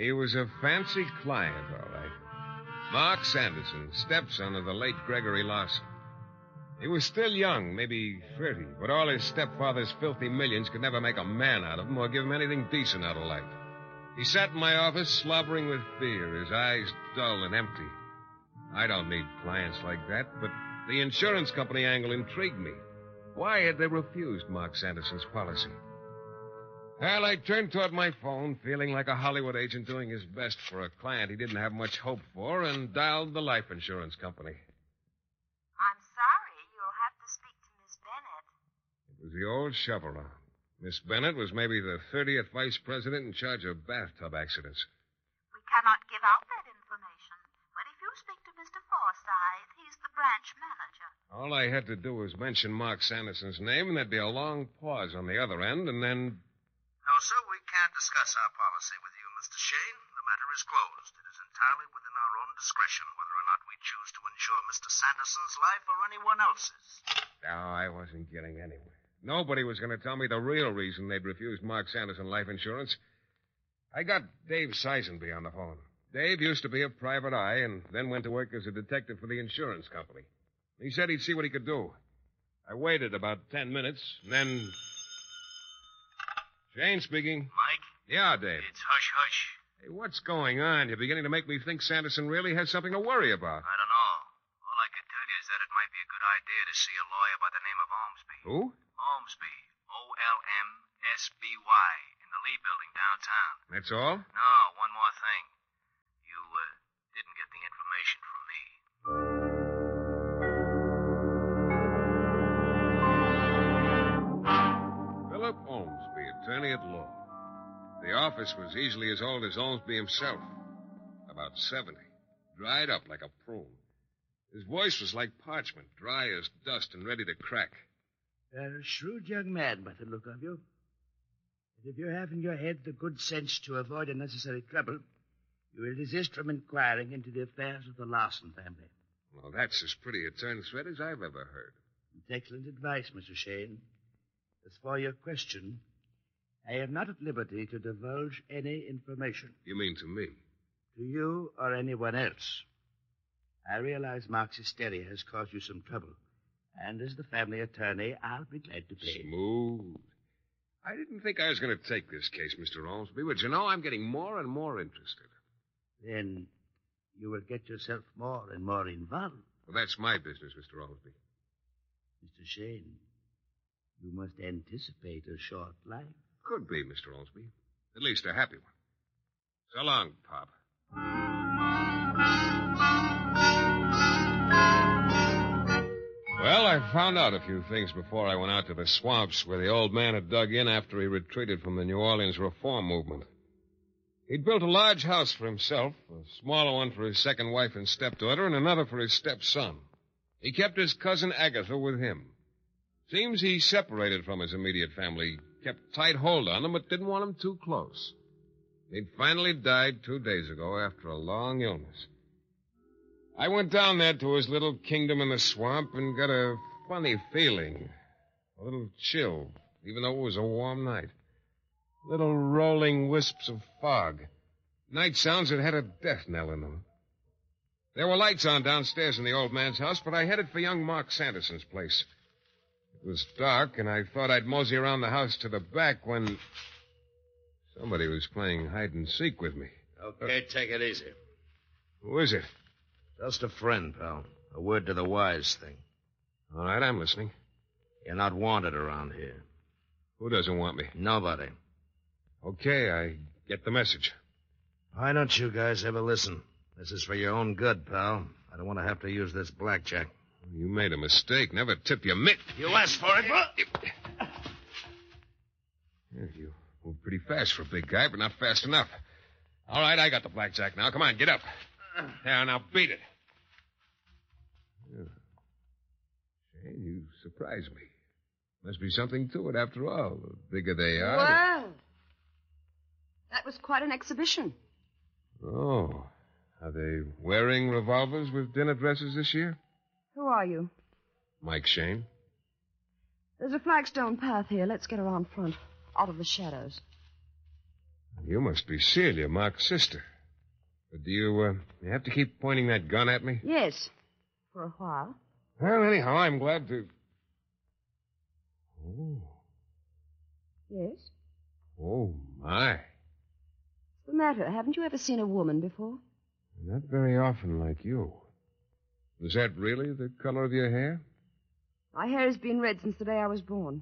He was a fancy client, all right. Mark Sanderson, stepson of the late Gregory Larson. He was still young, maybe 30, but all his stepfather's filthy millions could never make a man out of him or give him anything decent out of life. He sat in my office slobbering with fear, his eyes dull and empty. I don't need clients like that, but the insurance company angle intrigued me. Why had they refused Mark Sanderson's policy? Well, I turned toward my phone, feeling like a Hollywood agent doing his best for a client he didn't have much hope for, and dialed the life insurance company. I'm sorry. You'll have to speak to Miss Bennett. It was the old shovel-around. Miss Bennett was maybe the 30th vice president in charge of bathtub accidents. We cannot give out that information. But if you speak to Mr. Forsythe, he's the branch manager. All I had to do was mention Mark Sanderson's name, and there'd be a long pause on the other end, and then... No, sir, we can't discuss our policy with you, Mr. Shane. The matter is closed. It is entirely within our own discretion whether or not we choose to insure Mr. Sanderson's life or anyone else's. No, I wasn't getting anywhere. Nobody was going to tell me the real reason they'd refused Mark Sanderson life insurance. I got Dave Seisenby on the phone. Dave used to be a private eye and then went to work as a detective for the insurance company. He said he'd see what he could do. I waited about 10 minutes, and then... Shane speaking. Mike? Yeah, Dave. It's hush-hush. Hey, what's going on? You're beginning to make me think Sanderson really has something to worry about. I don't know. All I can tell you is that it might be a good idea to see a lawyer by the name of Ormsby. Who? Ormsby. Olmsby. In the Lee Building downtown. That's all? No, one more thing. You, didn't get the information from me. Philip Ormsby, attorney at law. The office was easily as old as Ormsby himself. About 70. Dried up like a prune. His voice was like parchment, dry as dust and ready to crack. A shrewd young man, by the look of you. And if you have in your head the good sense to avoid unnecessary trouble, you will desist from inquiring into the affairs of the Larson family. Well, that's as pretty a turn thread as I've ever heard. It's excellent advice, Mr. Shane. As for your question, I am not at liberty to divulge any information. You mean to me? To you or anyone else. I realize Mark's hysteria has caused you some trouble. And as the family attorney, I'll be glad to pay. Smooth. I didn't think I was going to take this case, Mr. Ormsby, but you know, I'm getting more and more interested. Then you will get yourself more and more involved. Well, that's my business, Mr. Ormsby. Mr. Shane, you must anticipate a short life. Could be, Mr. Ormsby. At least a happy one. So long, Pop. Well, I found out a few things before I went out to the swamps where the old man had dug in after he retreated from the New Orleans reform movement. He'd built a large house for himself, a smaller one for his second wife and stepdaughter, and another for his stepson. He kept his cousin Agatha with him. Seems he separated from his immediate family, kept tight hold on them, but didn't want them too close. He'd finally died 2 days ago after a long illness. I went down there to his little kingdom in the swamp and got a funny feeling. A little chill, even though it was a warm night. Little rolling wisps of fog. Night sounds that had a death knell in them. There were lights on downstairs in the old man's house, but I headed for young Mark Sanderson's place. It was dark, and I thought I'd mosey around the house to the back when somebody was playing hide-and-seek with me. Okay, take it easy. Who is it? Just a friend, pal. A word to the wise thing. All right, I'm listening. You're not wanted around here. Who doesn't want me? Nobody. Okay, I get the message. Why don't you guys ever listen? This is for your own good, pal. I don't want to have to use this blackjack. You made a mistake. Never tip your mitt. You asked for it. Yeah, you moved pretty fast for a big guy, but not fast enough. All right, I got the blackjack now. Come on, get up. There, now beat it. Yeah. Shane, you surprised me. Must be something to it after all. The bigger they are. Well, that was quite an exhibition. Oh. Are they wearing revolvers with dinner dresses this year? Who are you? Mike Shane. There's a flagstone path here. Let's get around front, out of the shadows. You must be Celia, Mark's sister. But do you have to keep pointing that gun at me? Yes, for a while. Well, anyhow, I'm glad to... Oh. Yes? Oh, my. What's the matter? Haven't you ever seen a woman before? Not very often like you. Is that really the color of your hair? My hair has been red since the day I was born.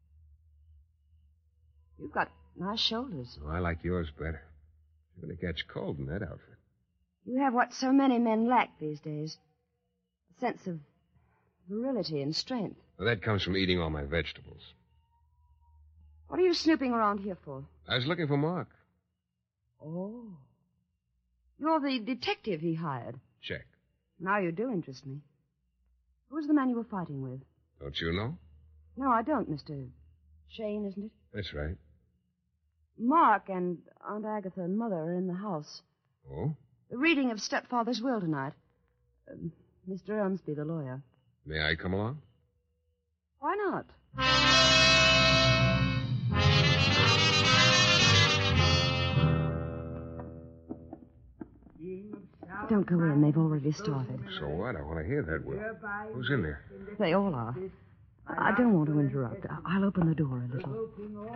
You've got nice shoulders. Oh, I like yours better. You're going to catch cold in that outfit. You have what so many men lack these days. A sense of virility and strength. Well, that comes from eating all my vegetables. What are you snooping around here for? I was looking for Mark. Oh. You're the detective he hired. Check. Now you do interest me. Who was the man you were fighting with? Don't you know? No, I don't, Mr. Shane, isn't it? That's right. Mark and Aunt Agatha and Mother are in the house. Oh? The reading of stepfather's will tonight. Mr. Elmsby, the lawyer. May I come along? Why not? Don't go in. They've already started. So what? I want to hear that will. Who's in there? They all are. I don't want to interrupt. I'll open the door a little.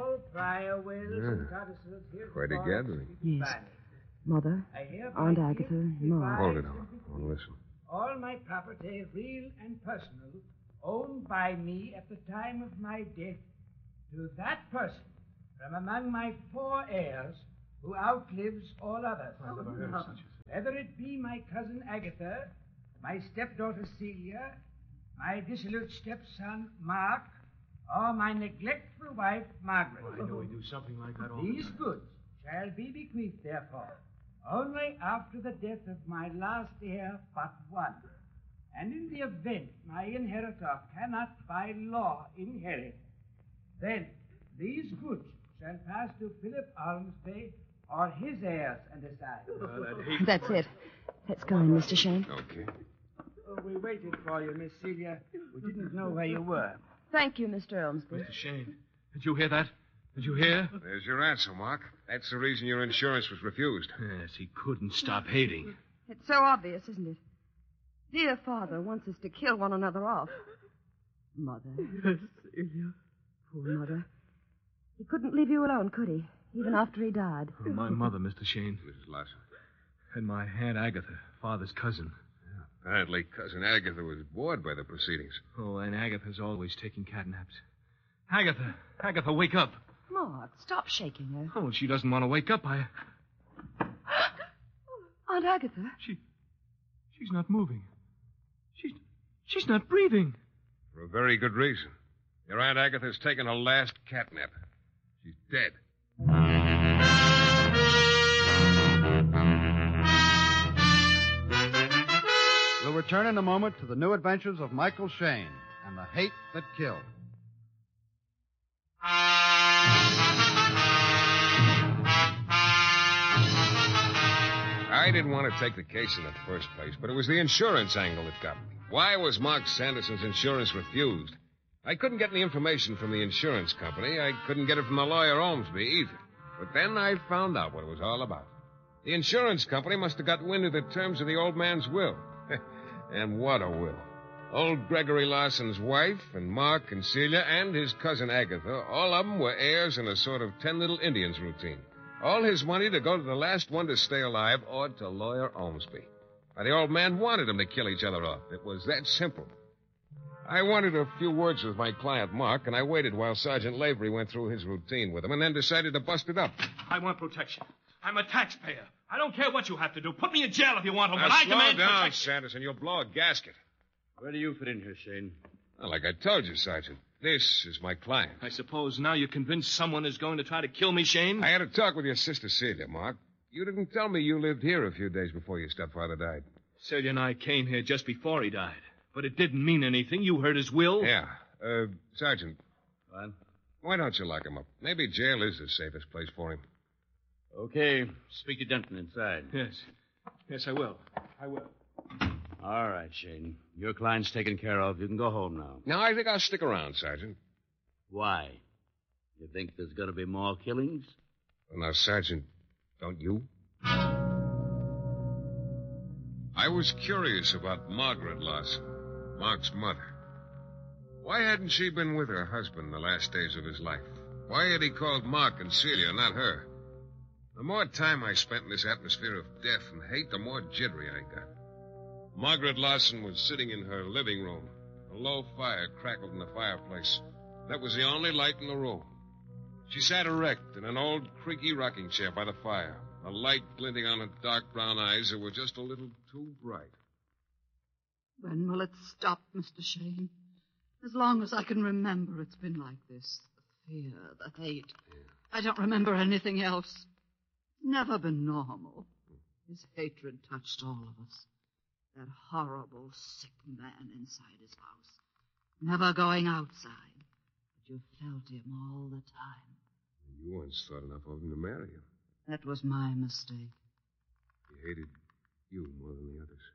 Quite a gathering. Yes. Mother, Aunt Agatha, Mark. Hold it on. I want to listen. All my property, real and personal, owned by me at the time of my death, to that person from among my 4 heirs who outlives all others. Whether it be my cousin Agatha, my stepdaughter Celia, my dissolute stepson Mark, or my neglectful wife Margaret. I know we do something like that all These the time. goods shall be bequeathed, therefore, only after the death of my last heir but one. And in the event my inheritor cannot by law inherit, then these goods shall pass to Philip Ormsby or his heirs and assign. That's it. Let's go in, Mr. Shane. Okay. Oh, we waited for you, Miss Celia. We didn't know where you were. Thank you, Mr. Elmsby. Mr. Shane, did you hear that? Did you hear? There's your answer, Mark. That's the reason your insurance was refused. Yes, he couldn't stop hating. It's so obvious, isn't it? Dear father wants us to kill one another off. Mother. Yes, Celia. Poor Mother. He couldn't leave you alone, could he? Even after he died. Oh, my mother, Mr. Shane. Mrs. Larson. And my Aunt Agatha, father's cousin. Apparently, Cousin Agatha was bored by the proceedings. Oh, and Agatha's always taking catnaps. Agatha, wake up. Mark, stop shaking her. Oh, she doesn't want to wake up. Aunt Agatha. She's not moving. She's not breathing. For a very good reason. Your Aunt Agatha's taken her last catnap. She's dead. We'll return in a moment to the new adventures of Michael Shayne and the hate that killed. I didn't want to take the case in the first place, but it was the insurance angle that got me. Why was Mark Sanderson's insurance refused? I couldn't get any information from the insurance company. I couldn't get it from the lawyer Ormsby either. But then I found out what it was all about. The insurance company must have got wind of the terms of the old man's will. And what a will. Old Gregory Larson's wife and Mark and Celia and his cousin Agatha, all of them were heirs in a sort of 10 Little Indians routine. All his money to go to the last one to stay alive or to lawyer Ormsby. Now, the old man wanted them to kill each other off. It was that simple. I wanted a few words with my client, Mark, and I waited while Sergeant Lavery went through his routine with him and then decided to bust it up. I want protection. I'm a taxpayer. I don't care what you have to do. Put me in jail if you want to, but Now, I slow demand down, protection. Sanderson. You'll blow a gasket. Where do you fit in here, Shane? Well, like I told you, Sergeant, this is my client. I suppose now you're convinced someone is going to try to kill me, Shane? I had a talk with your sister, Celia, Mark. You didn't tell me you lived here a few days before your stepfather died. Celia and I came here just before he died. But it didn't mean anything. You heard his will. Yeah. Sergeant. What? Why don't you lock him up? Maybe jail is the safest place for him. Okay. Speak to Denton inside. Yes. Yes, I will. I will. All right, Shane. Your client's taken care of. You can go home now. No, I think I'll stick around, Sergeant. Why? You think there's going to be more killings? Well, now, Sergeant, Don't you? I was curious about Margaret Lawson, Mark's mother. Why hadn't she been with her husband the last days of his life? Why had he called Mark and Celia, not her? The more time I spent in this atmosphere of death and hate, the more jittery I got. Margaret Lawson was sitting in her living room. A low fire crackled in the fireplace. That was the only light in the room. She sat erect in an old, creaky rocking chair by the fire, a light glinting on her dark brown eyes that were just a little too bright. When will it stop, Mr. Shane? As long as I can remember, it's been like this. The fear, the hate. I don't remember anything else. Never been normal. His hatred touched all of us. That horrible, sick man inside his house. Never going outside. But you felt him all the time. You once thought enough of him to marry him. That was my mistake. He hated you more than the others.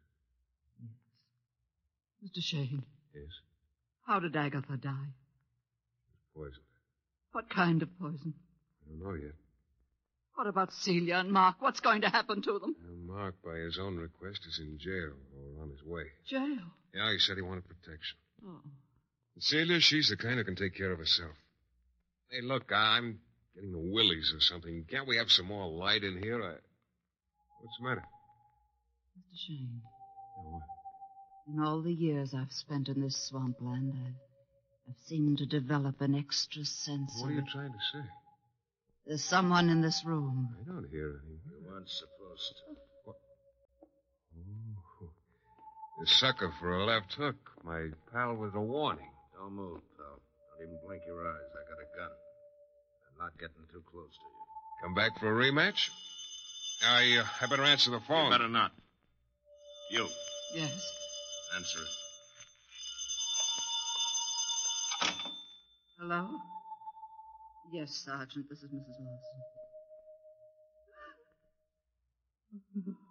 Yes. Mr. Shane. Yes? How did Agatha die? Poisoned. What kind of poison? I don't know yet. What about Celia and Mark? What's going to happen to them? Mark, by his own request, is in jail or on his way. Jail? Yeah, he said he wanted protection. Oh. And Celia, she's the kind who can take care of herself. Hey, look, I'm getting the willies or something. Can't we have some more light in here? What's the matter? Mr. Shane. What? In all the years I've spent in this swampland, I've seemed to develop an extra sense What are you trying to say? There's someone in this room. I don't hear anything. You weren't supposed to. What? Oh, the sucker for a left hook. My pal with a warning. Don't move, pal. Don't even blink your eyes. I got a gun. I'm not getting too close to you. Come back for a rematch? I better answer the phone. You better not. You. Yes. Answer it. Hello? Yes, Sergeant. This is Mrs. Lawson. Thank you,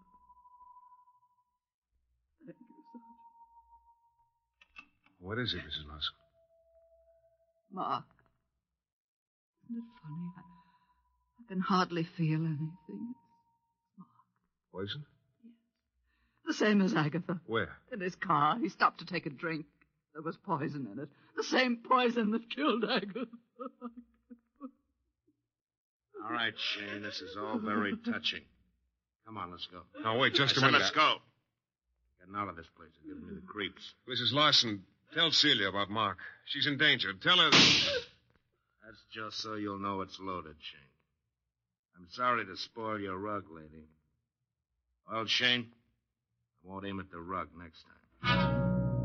Sergeant. What is it, Mrs. Lawson? Mark. Isn't it funny? I can hardly feel anything. It's Mark. Poison? Yes. The same as Agatha. Where? In his car. He stopped to take a drink. There was poison in it. The same poison that killed Agatha. All right, Shane, this is all very touching. Come on, let's go. Now, wait just a minute. minute. Let's go. Getting out of this place is giving me the creeps. Mrs. Lawson, tell Celia about Mark. She's in danger. Tell her... That's just so you'll know it's loaded, Shane. I'm sorry to spoil your rug, lady. Well, Shane, I won't aim at the rug next time.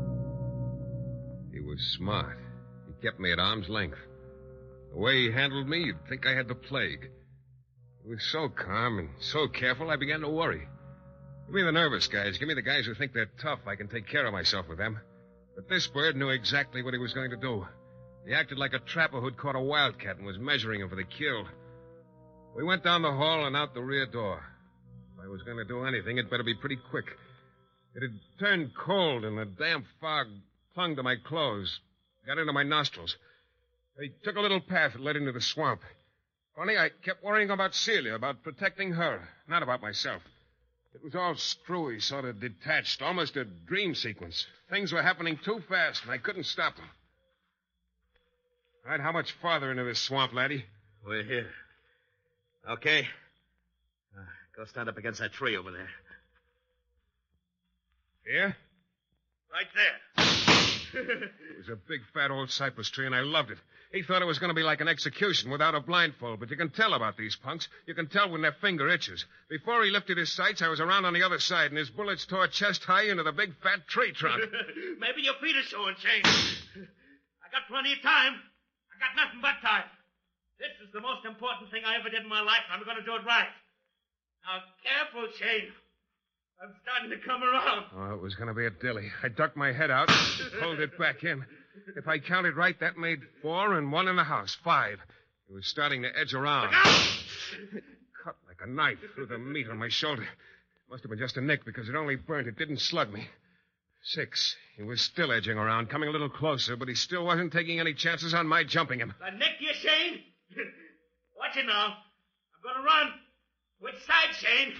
He was smart. He kept me at arm's length. The way he handled me, you'd think I had the plague. He was so calm and so careful, I began to worry. Give me the nervous guys. Give me the guys who think they're tough. I can take care of myself with them. But this bird knew exactly what he was going to do. He acted like a trapper who'd caught a wildcat and was measuring him for the kill. We went down the hall and out the rear door. If I was going to do anything, it better be pretty quick. It had turned cold, and the damp fog clung to my clothes, got into my nostrils. I took a little path that led into the swamp. Funny, I kept worrying about Celia, about protecting her, not about myself. It was all screwy, sort of detached, almost a dream sequence. Things were happening too fast, and I couldn't stop them. All right, how much farther into this swamp, laddie? We're here. Okay. Go stand up against that tree over there. Here? Right there. It was a big, fat old cypress tree, and I loved it. He thought it was going to be like an execution without a blindfold, but you can tell about these punks. You can tell when their finger itches. Before he lifted his sights, I was around on the other side, and his bullets tore chest high into the big, fat tree trunk. Maybe your feet are showing, Shane. I got plenty of time. I got nothing but time. This is the most important thing I ever did in my life, and I'm going to do it right. Now, careful, Shane. I'm starting to come around. Oh, it was going to be a dilly. I ducked my head out, pulled it back in. If I counted right, that made 4 and 1 in the house. 5. It was starting to edge around. It cut like a knife through the meat on my shoulder. Must have been just a nick because it only burnt. It didn't slug me. 6. He was still edging around, coming a little closer, but he still wasn't taking any chances on my jumping him. I nicked you, Shane. Watch it now. I'm going to run. Which Shane.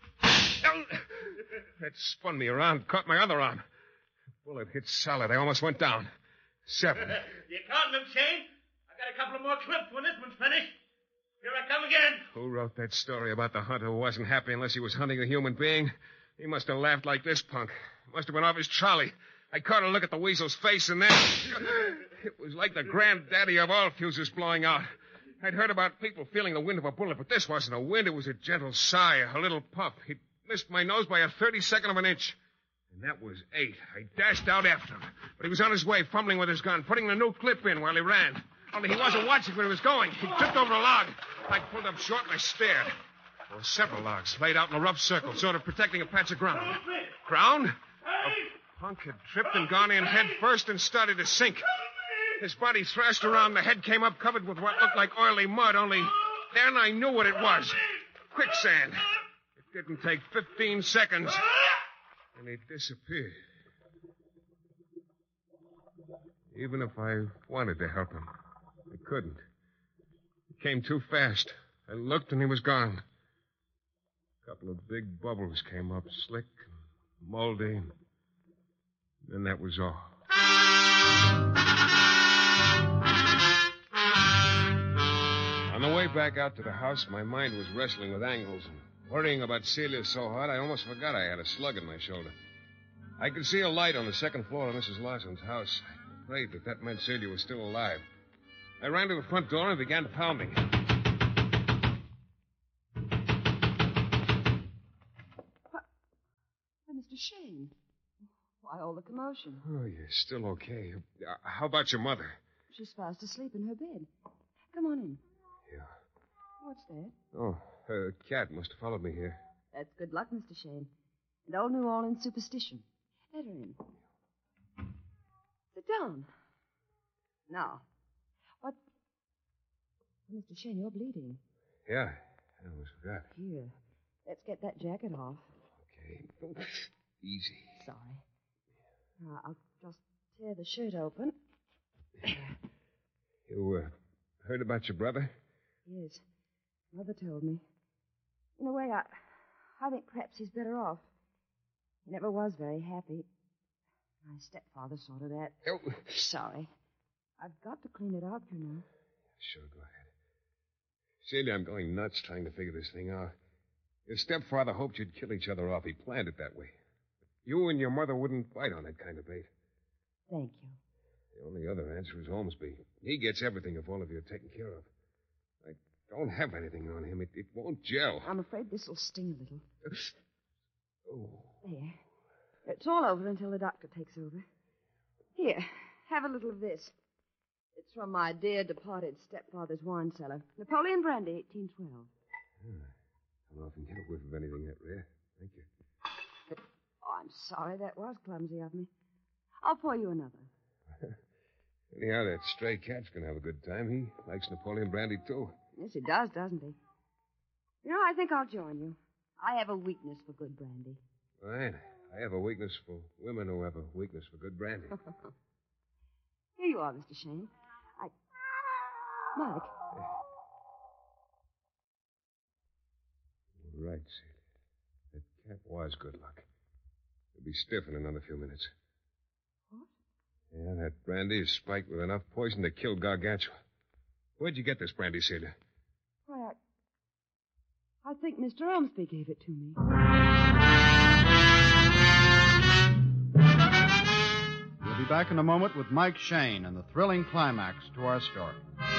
That spun me around, caught my other arm. The bullet hit solid. I almost went down. 7. You counting them, Shane? I got a couple of more clips when this one's finished. Here I come again. Who wrote that story about the hunter who wasn't happy unless he was hunting a human being? He must have laughed like this punk. Must have been off his trolley. I caught a look at the weasel's face, and then... It was like the granddaddy of all fuses blowing out. I'd heard about people feeling the wind of a bullet, but this wasn't a wind. It was a gentle sigh, a little puff. He missed my nose by a 32nd of an inch. And that was 8. I dashed out after him. But he was on his way, fumbling with his gun, putting the new clip in while he ran. Only he wasn't watching where he was going. He tripped over a log. I pulled up short and I stared. There were several logs laid out in a rough circle, sort of protecting a patch of ground. Ground? A punk had tripped and gone in head first and started to sink. His body thrashed around. The head came up covered with what looked like oily mud, only then I knew what it was. Quicksand. It didn't take 15 seconds, and he disappeared. Even if I wanted to help him, I couldn't. It came too fast. I looked, and he was gone. A couple of big bubbles came up, slick and moldy, and then that was all. On the way back out to the house, my mind was wrestling with angles and worrying about Celia so hard I almost forgot I had a slug in my shoulder. I could see a light on the second floor of Mrs. Larson's house. I prayed that meant Celia was still alive. I ran to the front door and began pounding. Mr. Shane. Why all the commotion? Oh, you're still okay. How about your mother? She's fast asleep in her bed. Come on in. Yeah. What's that? Oh, her cat must have followed me here. That's good luck, Mr. Shane. And old New Orleans superstition. Let her in. Sit down. Now, what... Mr. Shane, you're bleeding. Yeah, I almost forgot. Here, let's get that jacket off. Okay. Easy. Sorry. Now, I'll just tear the shirt open. You heard about your brother? Yes. Mother told me. In a way, I think perhaps he's better off. He never was very happy. My stepfather saw to that. Oh. Sorry. I've got to clean it out, you know. Sure, go ahead. Celia, I'm going nuts trying to figure this thing out. Your stepfather hoped you'd kill each other off. He planned it that way. You and your mother wouldn't fight on that kind of bait. Thank you. The only other answer is Holmesby. He gets everything if all of you are taken care of. I don't have anything on him. It won't gel. I'm afraid this will sting a little. Oh. There. It's all over until the doctor takes over. Here, have a little of this. It's from my dear departed stepfather's wine cellar. Napoleon brandy, 1812. I don't often get a whiff of anything that rare. Thank you. Oh, I'm sorry. That was clumsy of me. I'll pour you another. Anyhow, that stray cat's going to have a good time. He likes Napoleon brandy, too. Yes, he does, doesn't he? You know, I think I'll join you. I have a weakness for good brandy. Right. I have a weakness for women who have a weakness for good brandy. Here you are, Mr. Shane. Mike. You're right, Celia. That cat was good luck. He'll be stiff in another few minutes. What? Yeah, that brandy is spiked with enough poison to kill Gargantua. Where'd you get this brandy, Celia? Why, I think Mr. Ormsby gave it to me. We'll be back in a moment with Mike Shane and the thrilling climax to our story.